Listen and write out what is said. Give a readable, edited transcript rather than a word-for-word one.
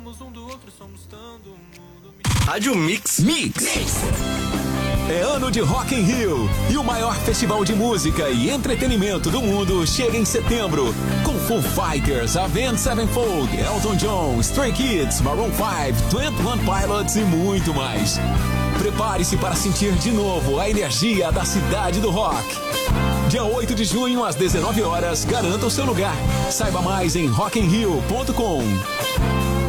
Rádio Mix. É ano de Rock in Rio e o maior festival de música e entretenimento do mundo chega em setembro com Foo Fighters, Avenged Sevenfold, Elton John, Stray Kids, Maroon 5, 21 Pilots e muito mais. Prepare-se para sentir de novo a energia da cidade do rock. Dia 8 de junho às 19 horas, garanta o seu lugar. Saiba mais em rockinrio.com.